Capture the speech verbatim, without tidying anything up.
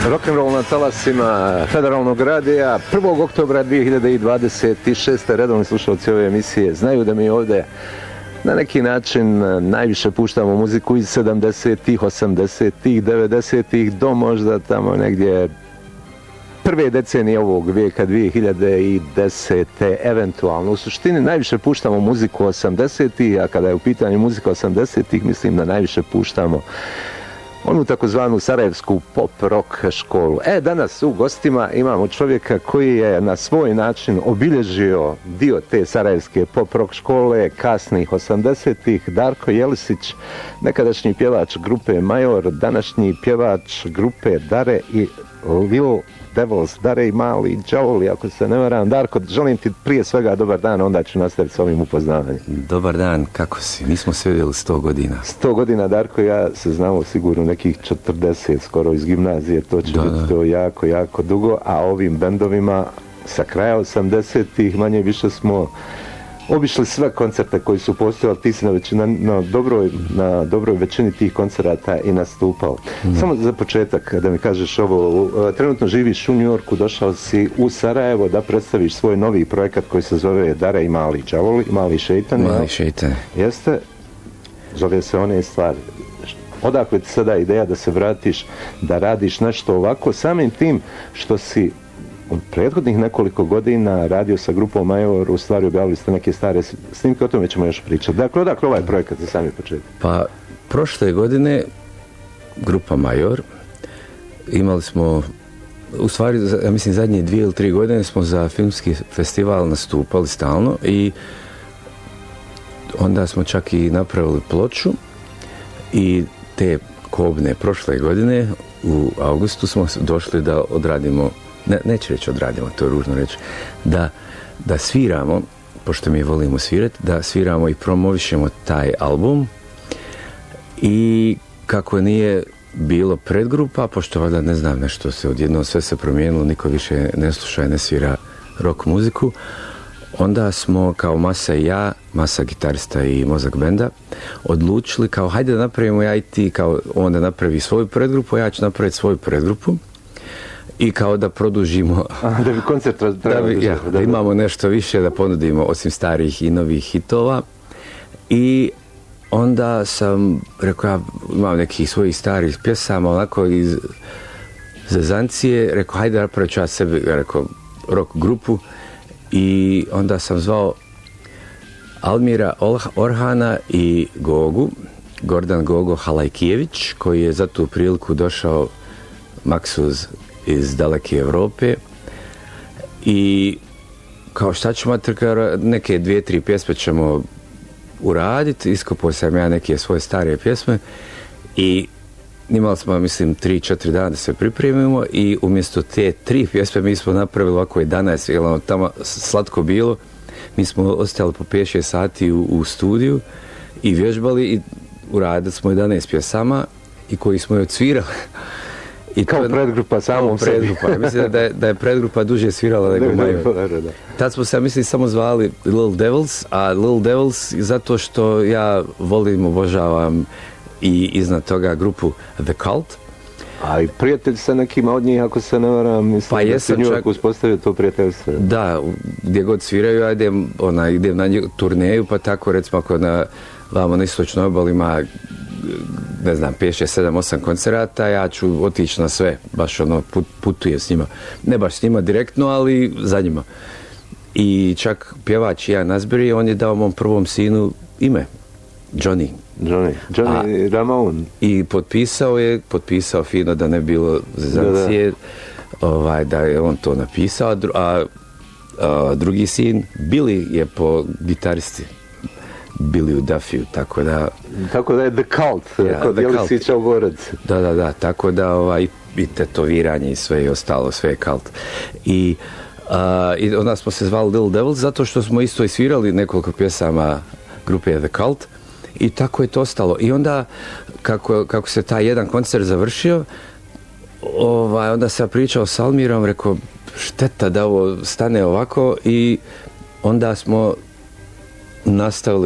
Rock'n'roll na talasima Federalnog radija. prvog oktobra dvije hiljade dvadeset šeste. redovni slušalci ove emisije znaju da mi ovdje na neki način najviše puštamo muziku iz sedamdesetih, osamdesetih, devedesetih do možda tamo negdje prve decenije ovog vijeka, dvije hiljade desete. eventualno. U suštini najviše puštamo muziku osamdesetih, a kada je u pitanju muzika osamdesetih mislim da najviše puštamo onu takozvanu sarajevsku pop-rock školu. E, danas u gostima imamo čovjeka koji je na svoj način obilježio dio te sarajevske pop-rock škole kasnih osamdesetih. Darko Jelisić, nekadašnji pjevač grupe Major, današnji pjevač grupe Dare i Lil Devils, Dare i Mali Đavoli, ako se ne varam. Darko, želim ti prije svega dobar dan, onda ću nastaviti s ovim upoznavanjem. Dobar dan, kako si? Mi smo se vidjeli sto godina. sto godina, Darko, ja se znamo sigurno nekih četrdeset, skoro iz gimnazije, to će da, biti da. to jako, jako dugo, a ovim bendovima sa kraja osamdesetih manje više smo obišli sve koncerte koji su postojali, ti si na, većina, na, dobroj, na dobroj većini tih koncerata i nastupao. Mm. Samo za početak da mi kažeš ovo, trenutno živiš u New Yorku, došao si u Sarajevo da predstaviš svoj novi projekat koji se zove Dare i Mali Đavoli, Mali šeitan. Mali šeitan. Jeste, zove se one stvari. Odakle ti sada ideja da se vratiš, da radiš nešto ovako, samim tim što si od prethodnih nekoliko godina radio sa grupom Major, u stvari objavili ste neke stare snimke, o tome ćemo još pričati. Dakle, odakle ovaj projekat za sami početak? Pa, prošle godine grupa Major, imali smo, u stvari, ja mislim, zadnje dvije ili tri godine smo za filmski festival nastupali stalno i onda smo čak i napravili ploču i te kobne prošle godine u avgustu smo došli da odradimo, ne, neću reći odradimo, to je ružno reći, da, da sviramo, pošto mi volimo svirati, da sviramo i promovišemo taj album i kako nije bilo predgrupa, pošto valjda ne znam nešto se odjednom sve se promijenilo, niko više ne sluša i ne svira rock muziku, onda smo kao Masa i ja, Masa gitarista i Mozak benda, odlučili kao hajde da napravimo ja i ti, kao on da napravi svoju predgrupu, ja ću napraviti svoju predgrupu i kao da produžimo, a, da bi koncert da, bi, ja, da imamo nešto više da ponudimo osim starih i novih hitova. I onda sam rekao, ja imam nekih svojih starih pjesama onako iz zezancije, rekao hajde napravit ću ja sebi, rekao, rock grupu. I onda sam zvao Almira Orhana i Gogu, Gordan Gogo Halajkijević, koji je za tu priliku došao maksuz iz daleke Evrope. I kao šta ćemo, neke dvije, tri pjesme ćemo uraditi, iskopao sam ja neke svoje stare pjesme i imali smo, mislim, tri, četiri dana da se pripremimo i umjesto te tri pjesme mi smo napravili ovako jedanaest, jer ono tamo slatko bilo. Mi smo ostali po pet šest sati u, u studiju i vježbali i uradili smo jedanaest pjesama i koji smo je odsvirali. I kao to, predgrupa samom sebi. Mislim da je, da je predgrupa duže svirala nego Major. Tad smo se, mislim, samo zvali Lil Devils, a Lil Devils zato što ja volim, obožavam i iznad toga grupu The Cult. A i prijatelj sa nekima od njih, ako se ne varam, mislim pa da se New York uspostavio to prijateljstvo. Da, gdje god sviraju, ja idem, ona, idem na turneju, pa tako recimo ako na vamo na istočnoj obali ima, ne znam, pet, šest, sedam, osam koncerata, ja ću otići na sve, baš ono, put, putujem s njima. Ne baš s njima direktno, ali za njima. I čak pjevač Ian Asbury, on je dao mom prvom sinu ime, Johnny. Johnny, Johnny A, Ramone. I potpisao je, potpisao fino da ne bilo zezancije, da, da. Ovaj, da je on to napisao, a, a, a drugi sin, Billy, je po gitaristi. Billy u Duffiju, tako da... Tako da je The Cult, ja, kod Jelisića u Gorac. Da, da, da, tako da ovaj, i tetoviranje i sve i ostalo, sve je Cult. I, a, i onda smo se zvali Little Devils zato što smo isto isvirali nekoliko pjesama grupe The Cult. I tako je to ostalo. I onda, kako, kako se taj jedan koncert završio, ovaj, onda sam pričao s Almirom, rekao, šteta da ovo stane ovako i onda smo nastavili